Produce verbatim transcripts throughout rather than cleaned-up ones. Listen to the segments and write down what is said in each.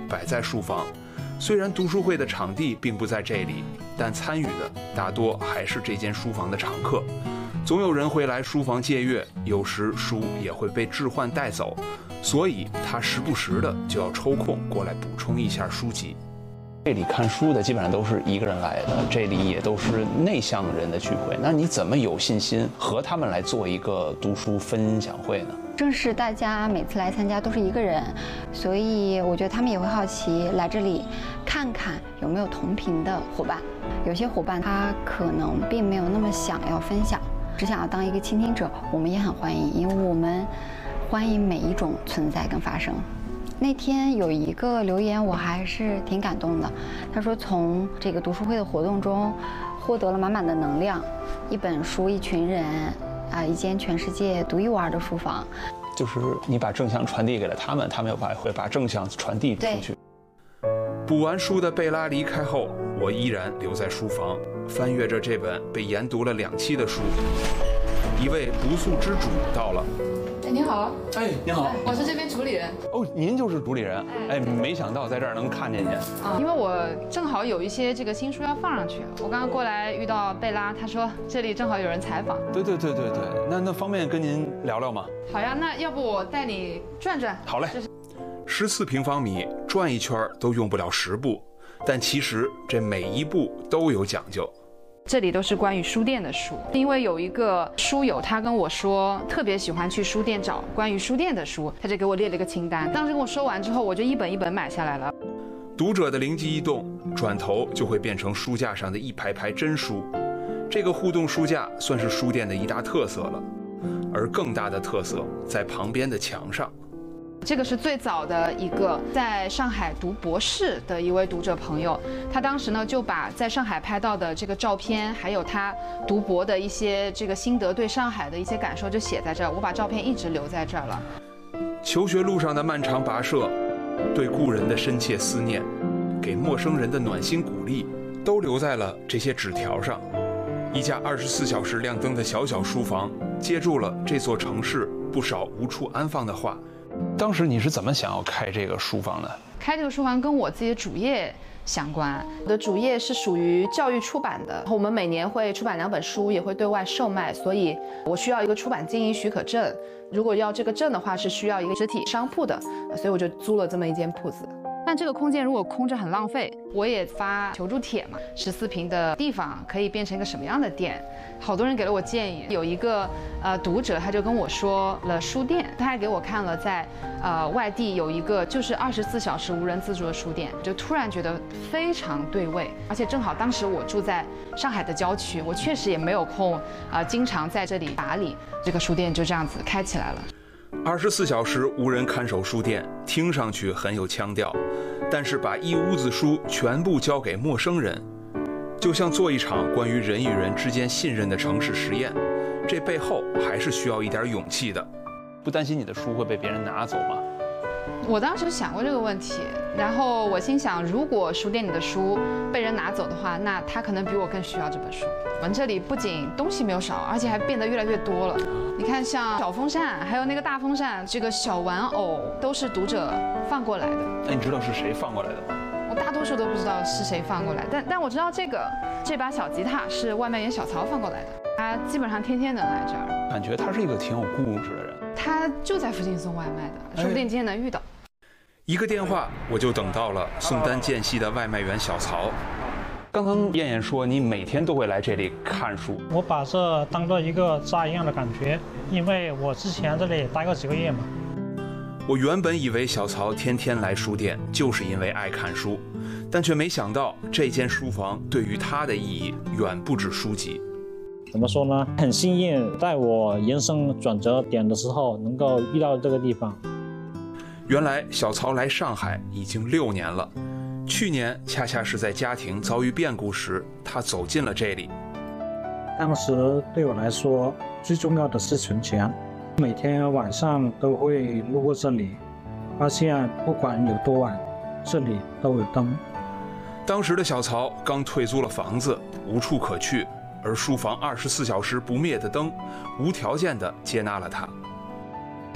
摆在书房。虽然读书会的场地并不在这里，但参与的大多还是这间书房的常客。总有人会来书房借阅，有时书也会被置换带走，所以他时不时的就要抽空过来补充一下书籍。这里看书的基本上都是一个人来的，这里也都是内向人的聚会。那你怎么有信心和他们来做一个读书分享会呢？ 正是大家每次来参加都是一个人，所以我觉得他们也会好奇来这里看看有没有同频的伙伴。有些伙伴他可能并没有那么想要分享，只想要当一个倾听者，我们也很欢迎，因为我们欢迎每一种存在跟发生。那天有一个留言我还是挺感动的，他说从这个读书会的活动中获得了满满的能量，一本书，一群人，啊，一间全世界独一无二的书房。 就是你把正向传递给了他们，他们又把会把正向传递出去。补完书的贝拉离开后，我依然留在书房，翻阅着这本被研读了两期的书。一位不速之主到了。 哎，您好。 哎，您好， 我是这边主理人。 哦，您就是主理人。哎，没想到在这儿能看见您。 啊，因为我正好有一些这个新书要放上去，我刚刚过来遇到贝拉，他说这里正好有人采访。 对对对对对，那那方便跟您聊聊吗？ 好呀，那要不我带你转转？ 好嘞。十四平方米，转一圈都用不了十步，但其实这每一步都有讲究。 这里都是关于书店的书，因为有一个书友他跟我说特别喜欢去书店找关于书店的书，他就给我列了一个清单。当时跟我说完之后，我就一本一本买下来了。 读者的灵机一动，转头就会变成书架上的一排排真书。这个互动书架算是书店的一大特色了，而更大的特色在旁边的墙上。 这个是最早的一个在上海读博士的一位读者朋友，他当时呢就把在上海拍到的这个照片，还有他读博的一些这个心得，对上海的一些感受就写在这儿。我把照片一直留在这儿了。 求学路上的漫长跋涉，对故人的深切思念，给陌生人的暖心鼓励，都留在了这些纸条上。一家二十四小时亮灯的小小书房，接住了这座城市不少无处安放的话。当时你是怎么想要开这个书房的？ 开这个书房跟我自己的主业相关。我的主业是属于教育出版的，我们每年会出版两本书，也会对外售卖，所以我需要一个出版经营许可证。如果要这个证的话，是需要一个实体商铺的，所以我就租了这么一间铺子。但这个空间如果空着很浪费，我也发求助帖嘛，十四平的地方可以变成一个什么样的店？好多人给了我建议，有一个呃读者他就跟我说了书店，他还给我看了在呃外地有一个就是二十四小时无人自助的书店，就突然觉得非常对味，而且正好当时我住在上海的郊区，我确实也没有空啊、呃，经常在这里打理，这个书店就这样子开起来了。 二十四小时无人看守书店听上去很有腔调，但是把一屋子书全部交给陌生人，就像做一场关于人与人之间信任的城市实验，这背后还是需要一点勇气的。不担心你的书会被别人拿走吗？ 我当时想过这个问题，然后我心想，如果书店里的书被人拿走的话，那他可能比我更需要这本书。我们这里不仅东西没有少，而且还变得越来越多了。你看，像小风扇，还有那个大风扇，这个小玩偶，都是读者放过来的。 那你知道是谁放过来的吗？ 我大多数都不知道是谁放过来，但但我知道这个这把小吉他是外卖员小曹放过来的，他基本上天天能来这儿。 感觉他是一个挺有故事的人。 他就在附近送外卖的，说不定今天能遇到。 一个电话，我就等到了宋丹间隙的外卖员小曹。刚刚燕燕说你每天都会来这里看书， 我把这当做一个家一样的感觉，因为我之前这里待过几个月嘛。 我原本以为小曹天天来书店就是因为爱看书，但却没想到这间书房对于他的意义远不止书籍。 怎么说呢？很幸运，在我人生转折点的时候能够遇到这个地方。 原来小曹来上海已经六年了，去年恰恰是在家庭遭遇变故时，他走进了这里。 当时对我来说，最重要的是存钱。每天晚上都会路过这里，发现不管有多晚，这里都有灯。 当时的小曹刚退租了房子，无处可去，而书房二十四小时不灭的灯，无条件地接纳了他。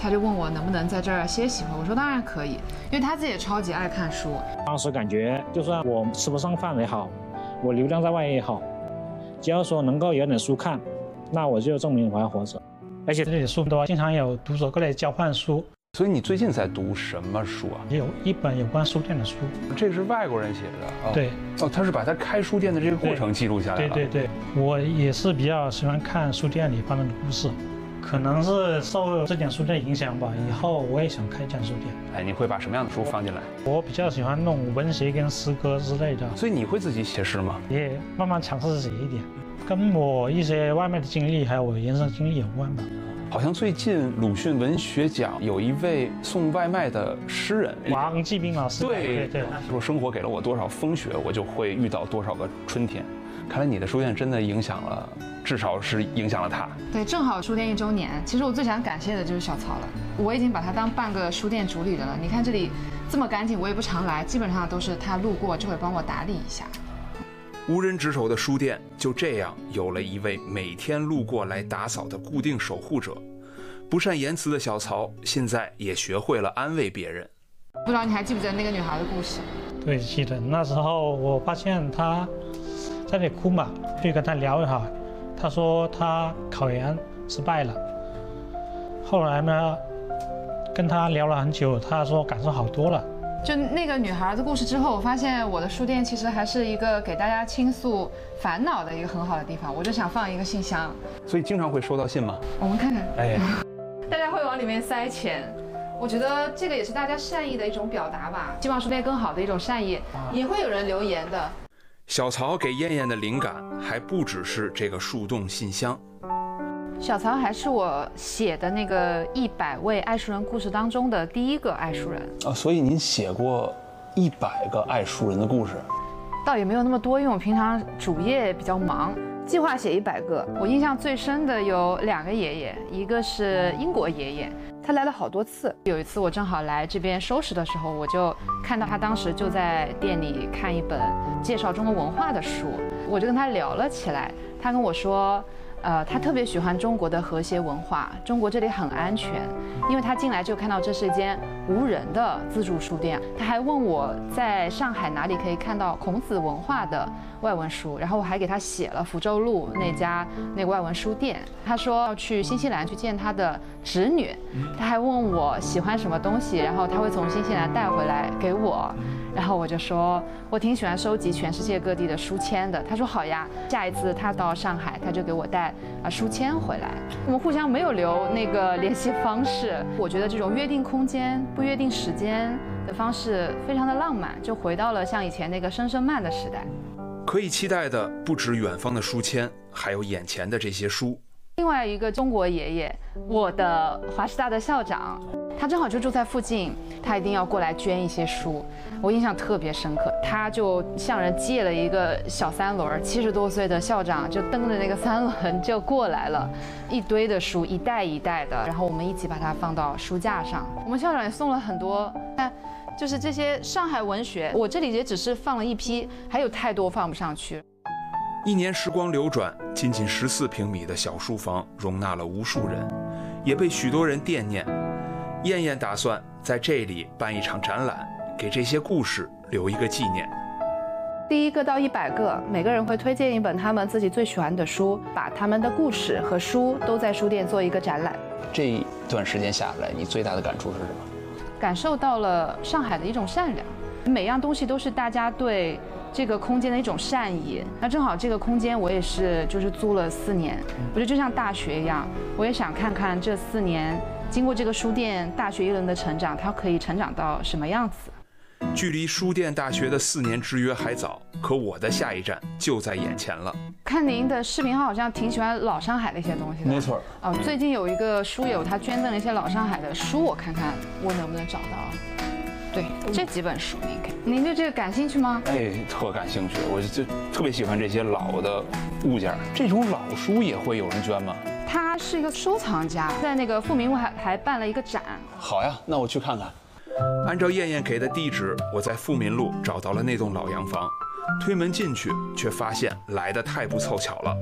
他就问我能不能在这儿歇息会，我说当然可以，因为他自己也超级爱看书。 当时感觉就算我吃不上饭也好，我流浪在外也好，只要说能够有点书看，那我就证明我还活着。而且这里的书多，经常有读者过来交换书。 所以你最近在读什么书啊？ 也有一本有关书店的书。 这是外国人写的。哦、 对。 哦，他是把他开书店的这个过程记录下来了。 对对对，我也是比较喜欢看书店里发生的故事，可能是受这点书店影响吧。以后我也想开一家书店。 哎，你会把什么样的书放进来？ 我比较喜欢弄文学跟诗歌之类的。 所以你会自己写诗吗？ 也慢慢尝试写一点，跟我一些外卖的经历还有我人生经历有关吧。 好像最近鲁迅文学奖有一位送外卖的诗人王继兵老师， 对对对， 说生活给了我多少风雪，我就会遇到多少个春天。看来你的书店真的影响了，至少是影响了他。 对，正好书店一周年，其实我最想感谢的就是小曹了。我已经把他当半个书店主理人了。你看这里这么干净，我也不常来，基本上都是他路过就会帮我打理一下。 无人值守的书店就这样有了一位每天路过来打扫的固定守护者。不善言辞的小曹现在也学会了安慰别人。 不知道你还记不记得那个女孩的故事？ 对，记得。那时候我发现她在那里哭嘛，就跟她聊一下。她说她考研失败了。后来呢，跟她聊了很久，她说感受好多了。 就那个女孩的故事之后，我发现我的书店其实还是一个给大家倾诉烦恼的一个很好的地方。我就想放一个信箱。 所以经常会收到信吗？ 我们看看。 哎， 大家会往里面塞钱。我觉得这个也是大家善意的一种表达吧，希望书店更好的一种善意。也会有人留言的。 小曹给燕燕的灵感还不只是这个树洞信箱。 小曹还是我写的那个一百位爱书人故事当中的第一个爱书人啊，所以您写过一百个爱书人的故事？ 倒也没有那么多，因为我平常主业比较忙，计划写一百个。我印象最深的有两个爷爷，一个是英国爷爷，他来了好多次。有一次我正好来这边收拾的时候，我就看到他当时就在店里看一本介绍中国文化的书，我就跟他聊了起来。他跟我说。呃，他特别喜欢中国的和谐文化，中国这里很安全，因为他进来就看到这是一间无人的自助书店。他还问我在上海哪里可以看到孔子文化的外文书，然后我还给他写了福州路那家那个外文书店。他说要去新西兰去见他的侄女，他还问我喜欢什么东西，然后他会从新西兰带回来给我。然后我就说我挺喜欢收集全世界各地的书签的。他说好呀，下一次他到上海他就给我带啊书签回来。我们互相没有留那个联系方式。我觉得这种约定空间不约定时间的方式非常的浪漫，就回到了像以前那个声声慢的时代。 可以期待的不止远方的书签，还有眼前的这些书。 另外一个中国爷爷，我的华师大的校长，他正好就住在附近，他一定要过来捐一些书，我印象特别深刻。他就向人借了一个小三轮，七十多岁的校长就蹬着那个三轮就过来了，一堆的书，一袋一袋的，然后我们一起把它放到书架上。我们校长也送了很多，但就是这些上海文学，我这里也只是放了一批，还有太多放不上去。 一年时光流转，仅仅十四平米的小书房容纳了无数人，也被许多人惦念。燕燕打算在这里办一场展览，给这些故事留一个纪念。 第一个到一百个，每个人会推荐一本他们自己最喜欢的书，把他们的故事和书都在书店做一个展览。 这一段时间下来，你最大的感触是什么？ 感受到了上海的一种善良，每样东西都是大家对这个空间的一种善意。那正好这个空间我也是就是租了四年，我觉得就像大学一样，我也想看看这四年经过这个书店大学一轮的成长，它可以成长到什么样子。 距离书店大学的四年之约还早，可我的下一站就在眼前了。 看您的视频号好像挺喜欢老上海的一些东西的。 没错。 哦，最近有一个书友他捐赠了一些老上海的书，我看看我能不能找到。对，这几本书您看，您对这个感兴趣吗？ 哎，特感兴趣，我就特别喜欢这些老的物件。这种老书也会有人捐吗？ 他是一个收藏家，在那个富民路还还办了一个展。 好呀，那我去看看。按照燕燕给的地址，我在富民路找到了那栋老洋房。推门进去，却发现来得太不凑巧了。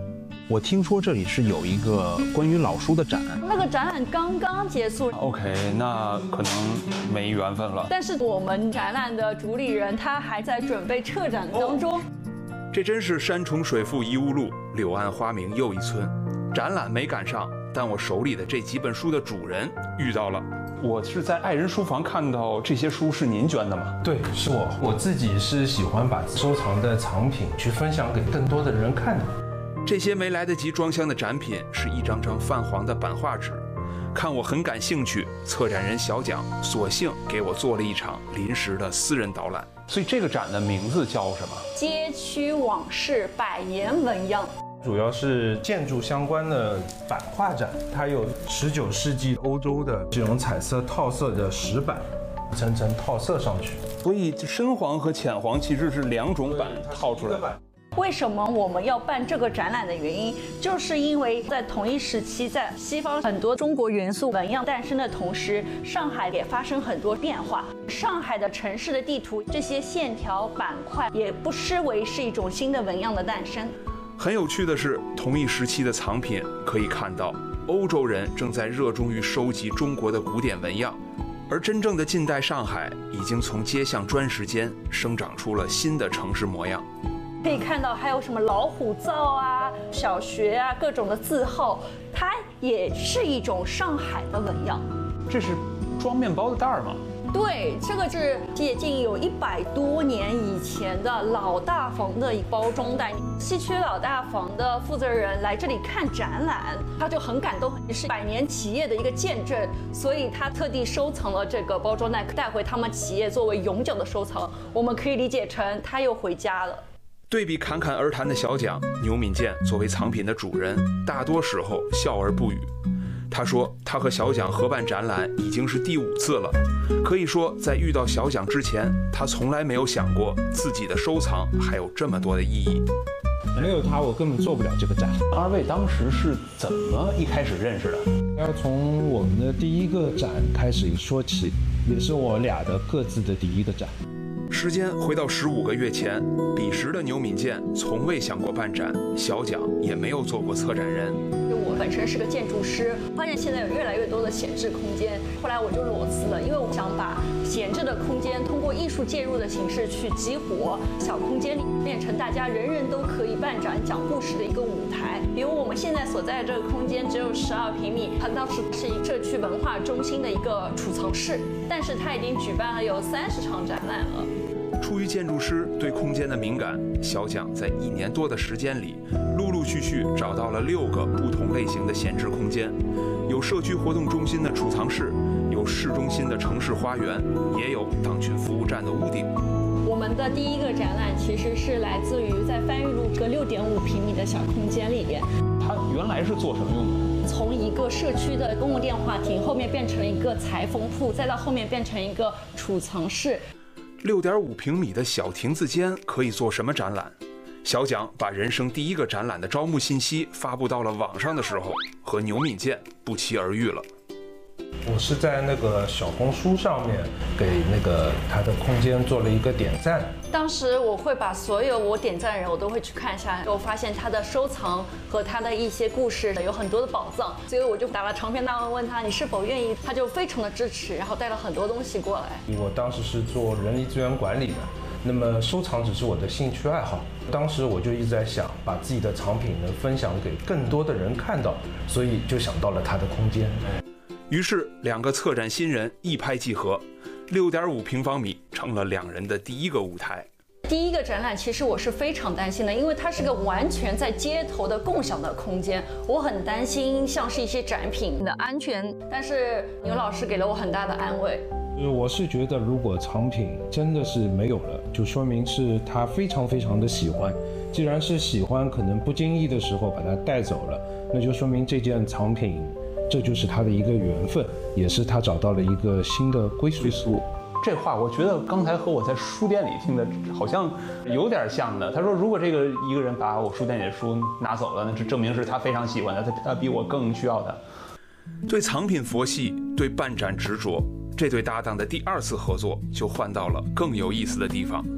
我听说这里是有一个关于老书的展， 那个展览刚刚结束。 OK， 那可能没缘分了。 但是我们展览的主理人他还在准备策展当中。哦， 这真是山重水复疑无路，柳暗花明又一村。展览没赶上，但我手里的这几本书的主人遇到了。我是在爱人书房看到这些书，是您捐的吗？ 对，是我。我自己是喜欢把收藏的藏品去分享给更多的人看的。 这些没来得及装箱的展品是一张张泛黄的版画纸，看我很感兴趣，策展人小蒋索性给我做了一场临时的私人导览。所以这个展的名字叫什么？ 街区往事百年纹样。 主要是建筑相关的版画展，它有十九世纪欧洲的这种彩色套色的石板，层层套色上去。 所以深黄和浅黄其实是两种版套出来的。 为什么我们要办这个展览的原因，就是因为在同一时期，在西方很多中国元素纹样诞生的同时，上海也发生很多变化。上海的城市的地图，这些线条板块也不失为是一种新的纹样的诞生。 很有趣的是，同一时期的藏品可以看到，欧洲人正在热衷于收集中国的古典纹样，而真正的近代上海已经从街巷砖石间生长出了新的城市模样。 可以看到还有什么老虎灶啊、小学啊，各种的字号，它也是一种上海的纹样。 这是装面包的袋儿吗？ 对，这个是接近有一百多年以前的老大房的包装袋。西区老大房的负责人来这里看展览，他就很感动，是百年企业的一个见证，所以他特地收藏了这个包装袋，带回他们企业作为永久的收藏。我们可以理解成他又回家了。 对比侃侃而谈的小蒋，牛敏健作为藏品的主人，大多时候笑而不语。他说，他和小蒋合办展览已经是第五次了。可以说，在遇到小蒋之前，他从来没有想过自己的收藏还有这么多的意义。 没有他，我根本做不了这个展。 二位当时是怎么一开始认识的？ 要从我们的第一个展开始说起，也是我俩的各自的第一个展。 时间回到十五个月前，彼时的牛敏健从未想过办展，小蒋也没有做过策展人。 我本身是个建筑师，发现现在有越来越多的闲置空间，后来我就裸辞了，因为我想把闲置的空间通过艺术介入的形式去激活，小空间里变成大家人人都可以办展讲故事的一个舞台。比如我们现在所在的这个空间只有十二平米，它当时是一社区文化中心的一个储藏室，但是它已经举办了有三十场展览了。 出于建筑师对空间的敏感，小蒋在一年多的时间里，陆陆续续找到了六个不同类型的闲置空间，有社区活动中心的储藏室，有市中心的城市花园，也有党群服务站的屋顶。 我们的第一个展览其实是来自于在番禺路个六点五平米的小空间里边。 它原来是做什么用的？ 从一个社区的公共电话亭，后面变成一个裁缝铺，再到后面变成一个储藏室。 六点五平米的小亭子间可以做什么展览？小蒋把人生第一个展览的招募信息发布到了网上的时候，和牛敏健不期而遇了。 我是在那个小红书上面给那个他的空间做了一个点赞。 当时我会把所有我点赞的人我都会去看一下，我发现他的收藏和他的一些故事有很多的宝藏，所以我就打了长篇大论问他你是否愿意，他就非常的支持，然后带了很多东西过来。 我当时是做人力资源管理的，那么收藏只是我的兴趣爱好。当时我就一直在想，把自己的藏品能分享给更多的人看到，所以就想到了他的空间。 于是两个策展新人一拍即合，六点五平方米成了两人的第一个舞台。 第一个展览其实我是非常担心的，因为它是个完全在街头的共享的空间，我很担心像是一些展品的安全，但是牛老师给了我很大的安慰。 我是觉得如果藏品真的是没有了，就说明是他非常非常的喜欢，既然是喜欢，可能不经意的时候把它带走了，那就说明这件藏品这就是他的一个缘分，也是他找到了一个新的归宿。 这话我觉得刚才和我在书店里听的好像有点像的。他说，如果这个一个人把我书店里的书拿走了，那这证明是他非常喜欢的，他他比我更需要他。对藏品佛系，对办展执着，这对搭档的第二次合作就换到了更有意思的地方。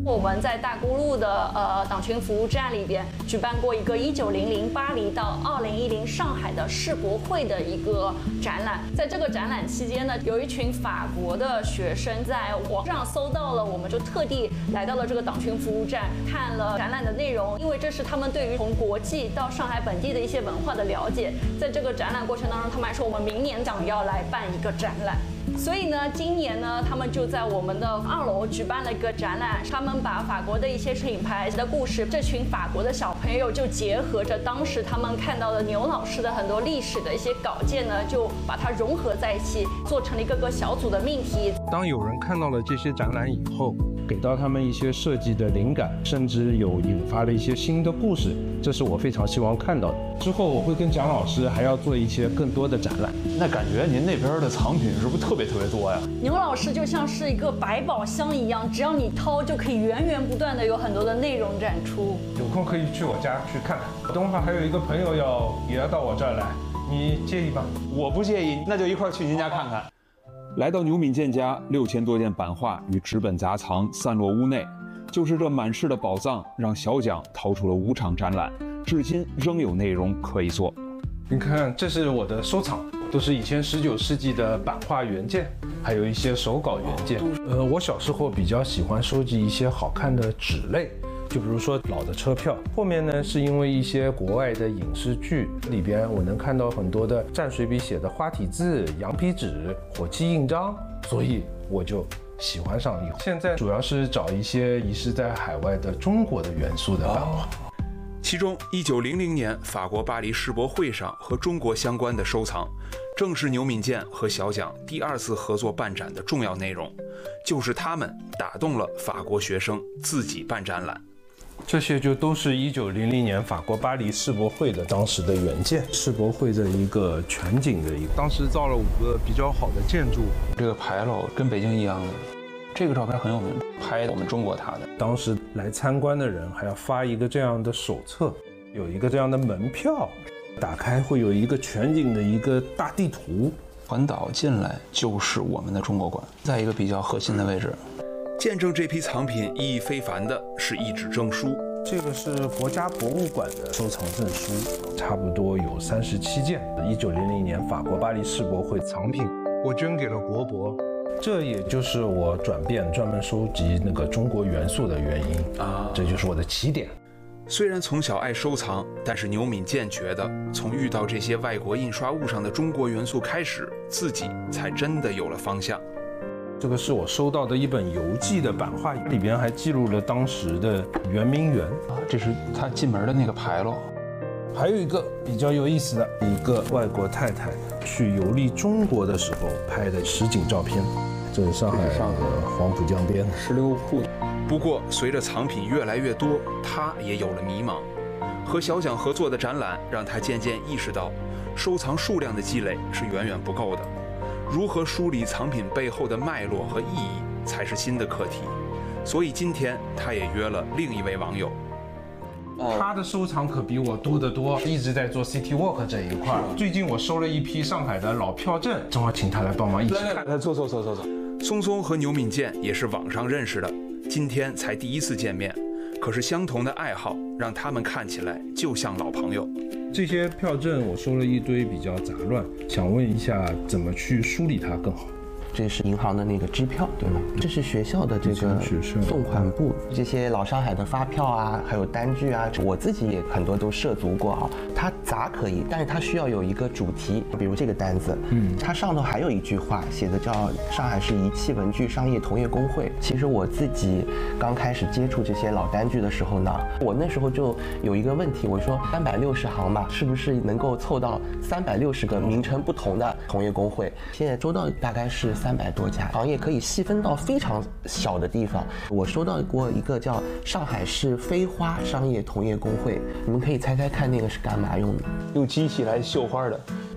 我们在大沽路的呃党群服务站里边举办过一个一九零零巴黎到二零一零上海的世博会的一个展览。在这个展览期间呢，有一群法国的学生在网上搜到了，我们就特地来到了这个党群服务站，看了展览的内容，因为这是他们对于从国际到上海本地的一些文化的了解。在这个展览过程当中，他们还说我们明年想要来办一个展览。所以呢，今年呢，他们就在我们的二楼举办了一个展览，他们把法国的一些品牌的故事，这群法国的小朋友就结合着当时他们看到的牛老师的很多历史的一些稿件呢，就把它融合在一起，做成了一个个小组的命题。 当有人看到了这些展览以后，给到他们一些设计的灵感，甚至有引发了一些新的故事，这是我非常希望看到的。之后我会跟蒋老师还要做一些更多的展览。 那感觉您那边的藏品是不是特别特别多呀？ 牛老师就像是一个百宝箱一样，只要你掏，就可以源源不断的有很多的内容展出。 有空可以去我家去看看。等会儿还有一个朋友要也要到我这儿来，你介意吗？ 我不介意，那就一块儿去您家看看。 来到牛敏健家，六千多件版画与纸本杂藏散落屋内，就是这满室的宝藏，让小蒋掏出了五场展览，至今仍有内容可以做。 你看，这是我的收藏，都是以前十九世纪的版画原件，还有一些手稿原件。呃，我小时候比较喜欢收集一些好看的纸类。就比如说老的车票，后面呢是因为一些国外的影视剧里边，我能看到很多的蘸水笔写的花体字、羊皮纸、火漆印章，所以我就喜欢上了。现在主要是找一些遗失在海外的中国的元素的版画。 其中，一九零零年法国巴黎世博会上和中国相关的收藏，正是牛敏健和小蒋第二次合作办展的重要内容，就是他们打动了法国学生自己办展览。 这些就都是一九零零年法国巴黎世博会的当时的原件，世博会的一个全景的一个，当时造了五个比较好的建筑。 这个牌楼跟北京一样的，这个照片很有名，拍我们中国塔的。 当时来参观的人还要发一个这样的手册，有一个这样的门票，打开会有一个全景的一个大地图。 环岛进来就是我们的中国馆，在一个比较核心的位置。 见证这批藏品意义非凡的是一纸证书， 这个是国家博物馆的收藏证书，差不多有三十七件。一九零零年法国巴黎世博会藏品，我捐给了国博。这也就是我转变专门收集那个中国元素的原因啊，这就是我的起点。 虽然从小爱收藏，但是牛敏健觉得，从遇到这些外国印刷物上的中国元素开始，自己才真的有了方向。 这个是我收到的一本游记的版画，里边还记录了当时的圆明园啊，这是他进门的那个牌楼。 还有一个比较有意思的，一个外国太太去游历中国的时候拍的实景照片。这是上海的黄浦江边石榴铺。 不过，随着藏品越来越多，他也有了迷茫。和小蒋合作的展览让他渐渐意识到，收藏数量的积累是远远不够的。如何梳理藏品背后的脉络和意义，才是新的课题。所以今天他也约了另一位网友。 他的收藏可比我多得多，一直在做 City Walk 这一块。最近我收了一批上海的老票证，正好请他来帮忙一起看。 来，坐坐坐坐坐。 松松和牛敏健也是网上认识的，今天才第一次见面，可是相同的爱好让他们看起来就像老朋友。 这些票证我收了一堆，比较杂乱，想问一下怎么去梳理它更好。 这是银行的那个支票，对吗？这是学校的这个送款簿，这些老上海的发票啊，还有单据啊，我自己也很多都涉足过啊。它杂可以，但是它需要有一个主题，比如这个单子，嗯，它上头还有一句话写的叫上海市仪器文具商业同业工会。其实我自己刚开始接触这些老单据的时候呢，我那时候就有一个问题，我说三百六十行嘛，是不是能够凑到三百六十个名称不同的同业工会？现在收到大概是三百多家，行业可以细分到非常小的地方。我收到过一个叫上海市飞花商业同业工会，你们可以猜猜看那个是干嘛用的？ 用机器来绣花的。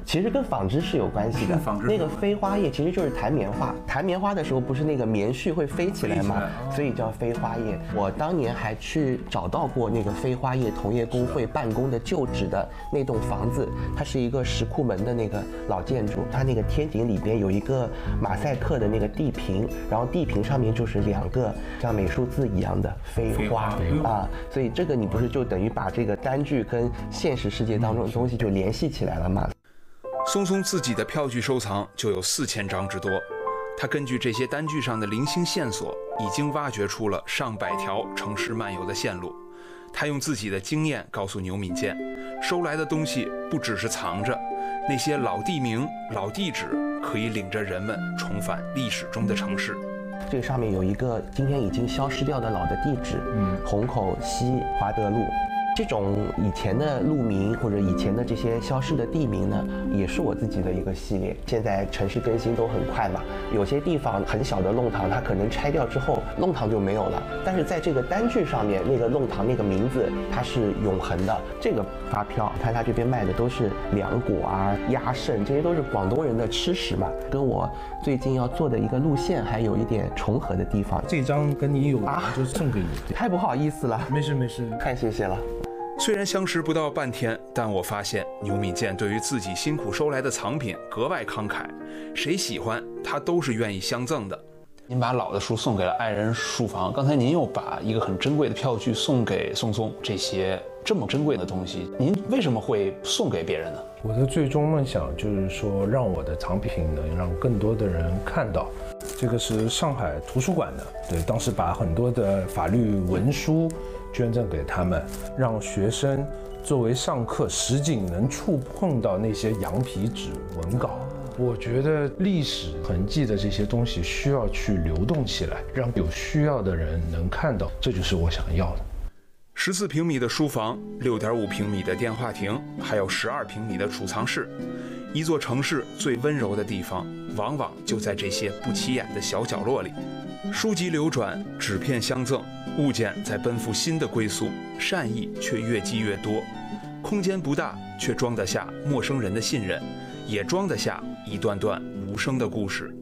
其实跟纺织是有关系的。那个飞花叶其实就是弹棉花，弹棉花的时候不是那个棉絮会飞起来吗？所以叫飞花叶。我当年还去找到过那个飞花叶同业工会办公的旧址的那栋房子，它是一个石库门的那个老建筑，它那个天井里边有一个马赛克的那个地屏，然后地屏上面就是两个像美术字一样的飞花啊，所以这个你不是就等于把这个单据跟现实世界当中的东西就联系起来了吗？ 松松自己的票据收藏就有四千张之多，他根据这些单据上的零星线索，已经挖掘出了上百条城市漫游的线路。他用自己的经验告诉牛敏健，收来的东西不只是藏着，那些老地名、老地址可以领着人们重返历史中的城市。 这个上面有一个今天已经消失掉的老的地址，嗯，虹口西华德路。这种以前的路名或者以前的这些消失的地名呢，也是我自己的一个系列。现在城市更新都很快嘛，有些地方很小的弄堂，它可能拆掉之后，弄堂就没有了。但是在这个单据上面，那个弄堂那个名字它是永恒的。这个发票，看它这边卖的都是凉果啊、鸭肾，这些都是广东人的吃食嘛，跟我最近要做的一个路线还有一点重合的地方。 这张跟你有啊，就送给你。 太不好意思了， 没事没事， 太谢谢了。 虽然相识不到半天，但我发现牛敏健对于自己辛苦收来的藏品格外慷慨，谁喜欢他都是愿意相赠的。 您把老的书送给了爱人书房，刚才您又把一个很珍贵的票据送给松松，这些这么珍贵的东西，您为什么会送给别人呢？ 我的最终梦想就是说，让我的藏品能让更多的人看到。这个是上海图书馆的，对，当时把很多的法律文书捐赠给他们，让学生作为上课实景能触碰到那些羊皮纸文稿。我觉得历史痕迹的这些东西需要去流动起来，让有需要的人能看到，这就是我想要的。 十四平米的书房，六点五平米的电话亭，还有十二平米的储藏室。一座城市最温柔的地方，往往就在这些不起眼的小角落里。书籍流转，纸片相赠，物件在奔赴新的归宿，善意却越积越多。空间不大，却装得下陌生人的信任，也装得下一段段无声的故事。